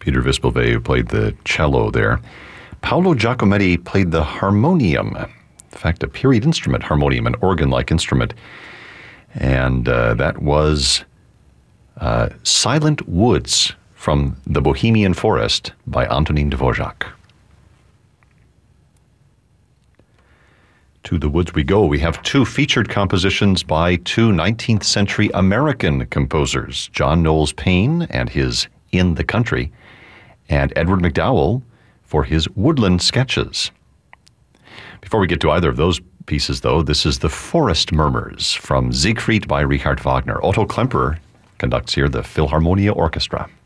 Peter Vispilve, who played the cello there. Paolo Giacometti played the harmonium. In fact, a period instrument, harmonium, an organ-like instrument. And that was Silent Woods from The Bohemian Forest by Antonin Dvorak. To the woods we go. We have two featured compositions by two 19th century American composers, John Knowles Paine and his In the Country, and Edward MacDowell for his Woodland Sketches. Before we get to either of those pieces, though, this is the Forest Murmurs from Siegfried by Richard Wagner. Otto Klemperer conducts here the Philharmonia Orchestra.